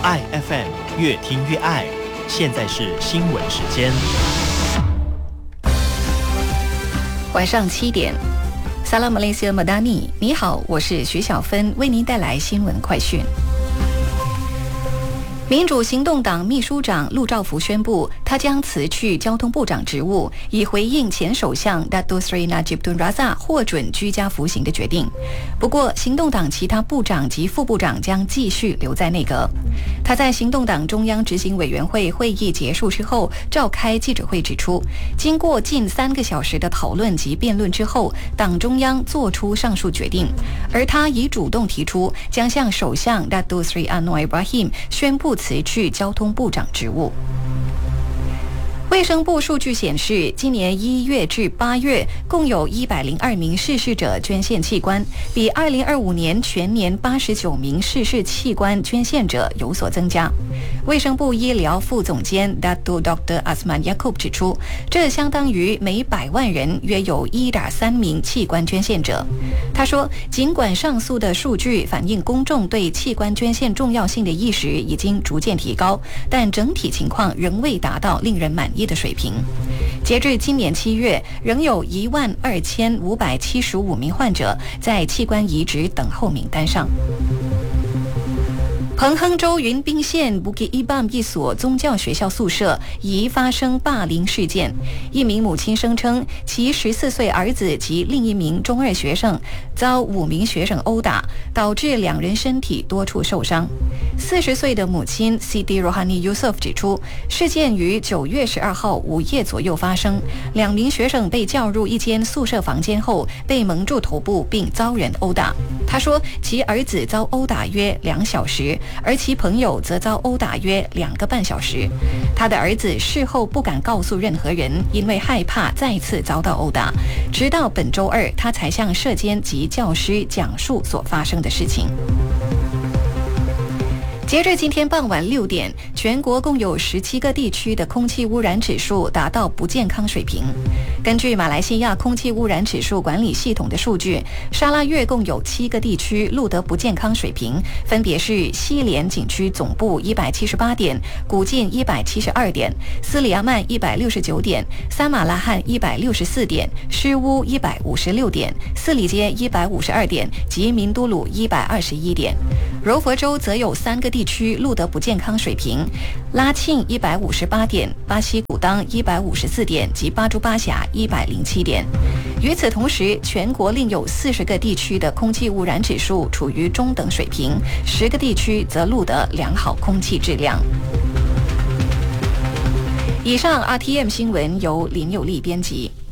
爱 FM 越听越爱。现在是新闻时间。 晚上7点，萨拉马雷西亚马达尼，你好，我是徐小芬，为您带来新闻快讯。民主行动党秘书长陆兆福宣布，他将辞去交通部长职务，以回应前首相 Datuk Seri Najib Tun Razak 获准居家服刑的决定。不过，行动党其他部长及副部长将继续留在内阁。他在行动党中央执行委员会会议结束之后召开记者会，指出，经过近3个小时的讨论及辩论之后，党中央做出上述决定，而他已主动提出将向首相 Datuk Seri Anwar Ibrahim 宣布辞去交通部长职务。卫生部数据显示，今年1月至8月，共有102名逝世者捐献器官，比2025年全年89名逝世器官捐献者有所增加。卫生部医疗副总监 Datuk Dr. Asman Yaakob 指出，这相当于每100万人约有 1.3 名器官捐献者。他说，尽管上述的数据反映公众对器官捐献重要性的意识已经逐渐提高，但整体情况仍未达到令人满意的水平。截至今年7月，仍有12575名患者在器官移植等候名单上。彭亨州云宾县 Bukit Ibam 一所宗教学校宿舍疑发生霸凌事件，一名母亲声称其14岁儿子及另一名中2学生遭5名学生殴打，导致2人身体多处受伤。40岁的母亲 Siti Rohani Yusof 指出，事件于9月12号午夜左右发生，2名学生被叫入一间宿舍房间后被蒙住头部并遭人殴打。他说，其儿子遭殴打约2小时，而其朋友则遭殴打约2个半小时。他的儿子事后不敢告诉任何人，因为害怕再次遭到殴打。直到本周2，他才向舍监及教师讲述所发生的事情。截至今天傍晚6点，全国共有17个地区的空气污染指数达到不健康水平。根据马来西亚空气污染指数管理系统的数据，沙拉越共有7个地区录得不健康水平，分别是西莲景区总部178点，古晋172点，斯里亚曼169点，三马拉汉164点，施乌156点，斯里街152点及民都鲁121点。柔佛州则有3个地区录得不健康水平，拉庆158点，巴西古当154点及巴珠巴峡107点。与此同时，全国另有40个地区的空气污染指数处于中等水平，10个地区则录得良好空气质量。以上 RTM 新闻由林有利编辑。